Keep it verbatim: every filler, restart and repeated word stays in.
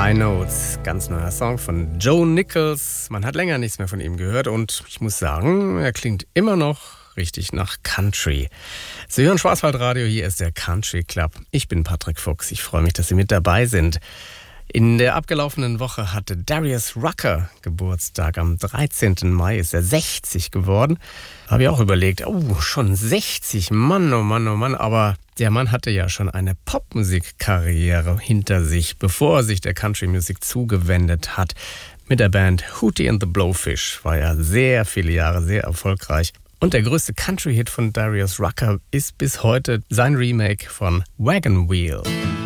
High Notes, ganz neuer Song von Joe Nichols. Man hat länger nichts mehr von ihm gehört und ich muss sagen, er klingt immer noch richtig nach Country. Sie hören Schwarzwaldradio, hier ist der Country Club. Ich bin Patrick Fuchs, ich freue mich, dass Sie mit dabei sind. In der abgelaufenen Woche hatte Darius Rucker Geburtstag. Am dreizehnten Mai ist er sechzig geworden. Habe ich auch überlegt, oh, schon sechzig, Mann, oh Mann, oh Mann. Aber der Mann hatte ja schon eine Popmusikkarriere hinter sich, bevor er sich der Country-Musik zugewendet hat. Mit der Band Hootie and the Blowfish war er sehr viele Jahre sehr erfolgreich. Und der größte Country-Hit von Darius Rucker ist bis heute sein Remake von Wagon Wheel.